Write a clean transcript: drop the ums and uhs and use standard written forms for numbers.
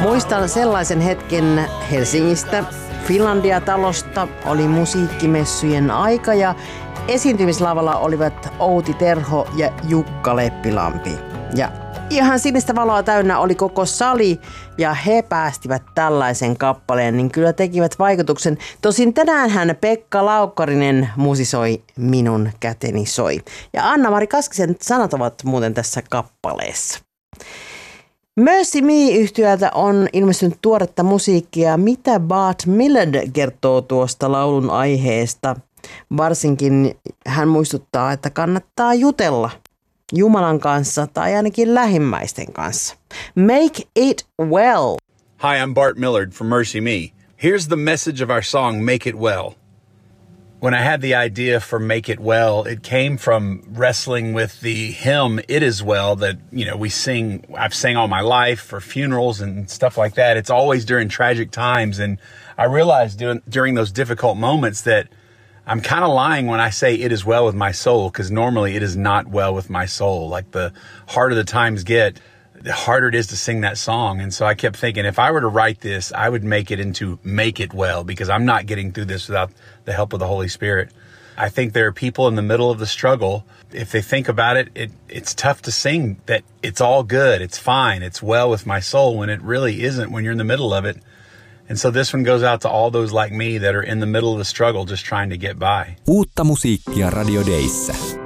Muistan sellaisen hetken Helsingistä. Finlandia-talosta oli musiikkimessujen aika ja esiintymislavalla olivat Outi Terho ja Jukka Leppilampi. Ja ihan sinistä valoa täynnä oli koko sali ja he päästivät tällaisen kappaleen, niin kyllä tekivät vaikutuksen. Tosin tänäänhän Pekka Laukkarinen musisoi Minun käteni soi. Ja Anna-Mari Kaskisen sanat ovat muuten tässä kappaleessa. Mercy Me-yhtyöltä on ilmestynyt tuoretta musiikkia. Mitä Bart Millard kertoo tuosta laulun aiheesta? Varsinkin hän muistuttaa, että kannattaa jutella Jumalan kanssa tai ainakin lähimmäisten kanssa. Make it well. Hi, I'm Bart Millard from Mercy Me. Here's the message of our song, Make It Well. When I had the idea for Make It Well, it came from wrestling with the hymn, It Is Well, that, we sing. I've sang all my life for funerals and stuff like that. It's always during tragic times. And I realized during those difficult moments that I'm kind of lying when I say it is well with my soul, because normally it is not well with my soul. Like the harder the times get, the harder it is to sing that song. And so I kept thinking, if I were to write this, I would make it into Make It Well, because I'm not getting through this without the help of the Holy Spirit. I think there are people in the middle of the struggle. If they think about it, it's tough to sing that it's all good, it's fine, it's well with my soul, when it really isn't when you're in the middle of it. And so this one goes out to all those like me that are in the middle of the struggle just trying to get by. Uutta musiikkia Radio Dayssä.